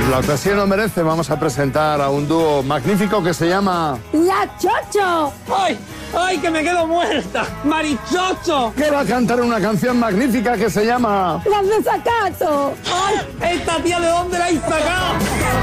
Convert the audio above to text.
La ocasión lo merece, vamos a presentar a un dúo magnífico que se llama... ¡La Chocho! ¡Ay! ¡Ay, que me quedo muerta! ¡Marichocho! Que va a cantar una canción magnífica que se llama... ¡Las desacato! ¡Ay! ¿Esta tía de dónde la has sacado?